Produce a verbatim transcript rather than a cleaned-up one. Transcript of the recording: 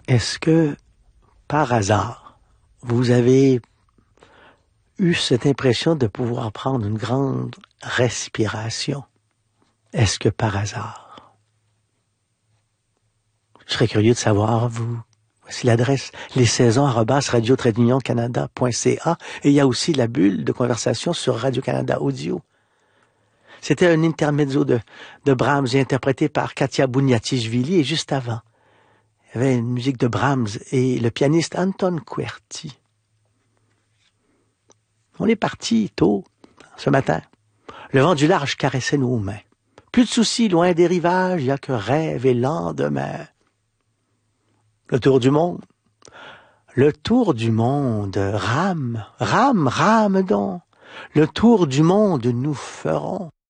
Est-ce que, par hasard, vous avez eu cette impression de pouvoir prendre une grande respiration? Est-ce que par hasard? Je serais curieux de savoir, vous. Voici l'adresse, les saisons arobase radio tiret union canada point c a, et il y a aussi la bulle de conversation sur Radio-Canada Audio. C'était un intermezzo de, de Brahms interprété par Katia Bouniatichvili, et juste avant, il y avait une musique de Brahms et le pianiste Anton Kuerti. On est parti tôt, ce matin. Le vent du large caressait nos mains. Plus de soucis, loin des rivages, il n'y a que rêve et lendemain. Le tour du monde. Le tour du monde. Rame, rame, rame donc. Le tour du monde nous ferons.